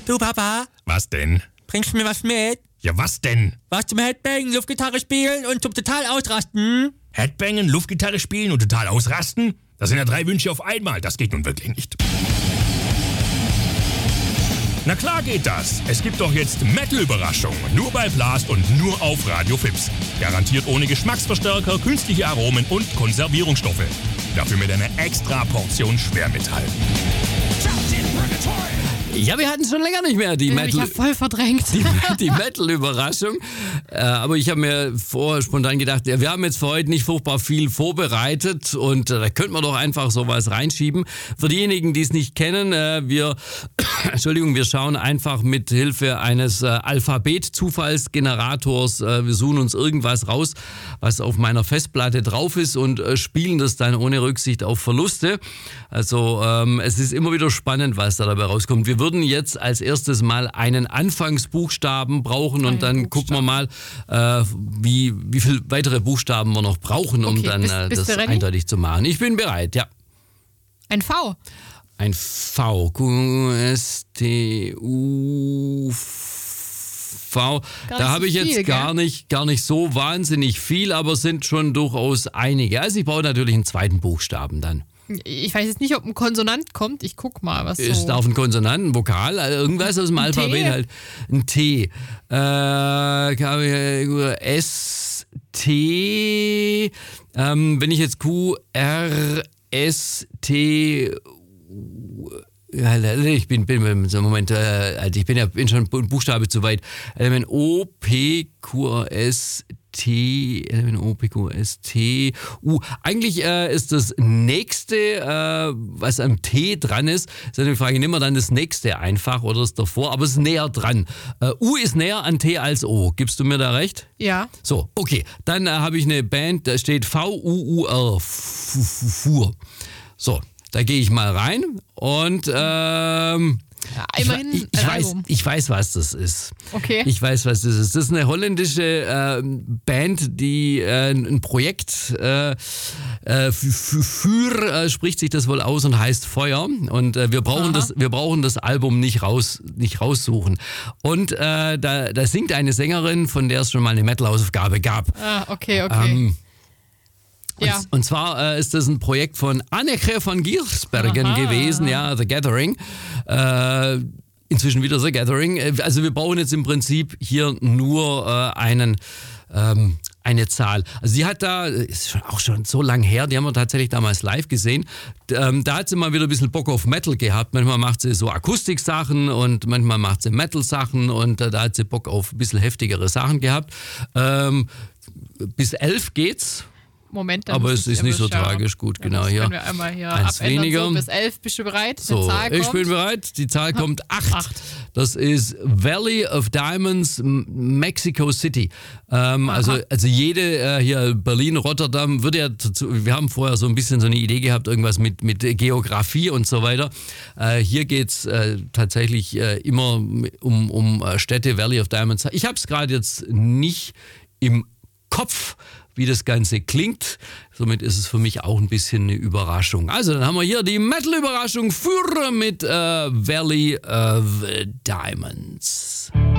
Du Papa, Was denn? bringst du mir was mit? Ja, was denn? Was zum Headbang, Luftgitarre spielen und zum total ausrasten? Headbangen, Luftgitarre spielen und total ausrasten? Das sind ja 3 Wünsche auf einmal. Das geht nun wirklich nicht. Na klar geht das. Es gibt doch jetzt Metal-Überraschung. Nur bei Blast und nur auf Radio Fips. Garantiert ohne Geschmacksverstärker, künstliche Aromen und Konservierungsstoffe. Dafür mit einer extra Portion Schwermetall. Ja, wir hatten schon länger nicht mehr die Ich Metal... hab voll verdrängt. Die Metal-Überraschung. Aber ich habe mir vorher spontan gedacht, ja, wir haben jetzt für heute nicht furchtbar viel vorbereitet und da könnte man doch einfach sowas reinschieben. Für diejenigen, die es nicht kennen, wir schauen einfach mit Hilfe eines Alphabet-Zufallsgenerators, wir suchen uns irgendwas raus, was auf meiner Festplatte drauf ist und spielen das dann ohne Rücksicht auf Verluste. Also es ist immer wieder spannend, was da dabei rauskommt. Wir würden jetzt als erstes mal einen Anfangsbuchstaben brauchen und dann gucken wir mal, wie viele weitere Buchstaben wir noch brauchen, um dann bist das du ready? eindeutig zu machen. Ich bin bereit, ja. Ein V. Ein V. Q-S-T-U-V. Da habe ich so jetzt viel, gar nicht so wahnsinnig viel, aber sind schon durchaus einige. Also ich brauche natürlich einen zweiten Buchstaben dann. Ich weiß jetzt nicht, ob ein Konsonant kommt. Ich guck mal, was Es so... darf ein Konsonant, ein Vokal, also irgendwas aus dem Alphabet T? halt. Ein T. S-T. Wenn ich jetzt Q-R-S-T... Ich bin schon ein Buchstabe zu weit. O-P-Q-S-T-U. Eigentlich ist das nächste, was am T dran ist eine Frage, nehmen wir dann das nächste einfach oder das davor, aber es ist näher dran. U ist näher an T als O. Gibst du mir da recht? Ja. So, okay. Dann habe ich eine Band, da steht V-U-U-R. Fur. So, da gehe ich mal rein und Immerhin ein Album. ich weiß, was das ist. Okay. Ich weiß, was das ist. Das ist eine holländische Band, die ein Projekt für spricht sich das wohl aus und heißt Feuer. Und wir brauchen das Album nicht raussuchen. Und da singt eine Sängerin, von der es schon mal eine Metal-Hausaufgabe gab. Okay. Ja. Und zwar ist das ein Projekt von Anneke van Giersbergen gewesen, ja, The Gathering. Inzwischen wieder The Gathering. Also wir bauen jetzt im Prinzip hier nur eine Zahl. Also sie hat da, ist auch schon so lang her, die haben wir tatsächlich damals live gesehen. Da hat sie mal wieder ein bisschen Bock auf Metal gehabt. Manchmal macht sie so Akustiksachen und manchmal macht sie Metal-Sachen und da hat sie Bock auf ein bisschen heftigere Sachen gehabt. Bis 11 geht's. Moment, aber es ist nicht so tragisch. Gut, genau hier. Können wir einmal hier eins abändern. weniger. So, bis 11 bist du bereit? So, Zahl ich kommt. bin bereit. Die Zahl kommt 8. Das ist Valley of Diamonds, Mexico City. Also jede hier Berlin, Rotterdam wird ja dazu, wir haben vorher so ein bisschen so eine Idee gehabt, irgendwas mit Geografie und so weiter. Hier geht's tatsächlich immer um Städte, Valley of Diamonds. Ich habe es gerade jetzt nicht im Kopf, wie das Ganze klingt. Somit ist es für mich auch ein bisschen eine Überraschung. Also dann haben wir hier die Metal-Überraschung für mit Valley of Diamonds.